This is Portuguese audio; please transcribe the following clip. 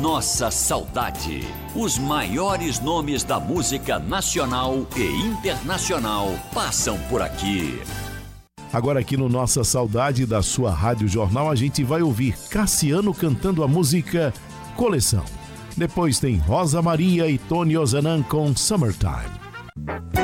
Nossa Saudade. Os maiores nomes da música nacional e internacional passam por aqui. Agora aqui no Nossa Saudade da sua Rádio Jornal, a gente vai ouvir Cassiano cantando a música Coleção. Depois tem Rosa Maria e Tony Ozanam com Summertime.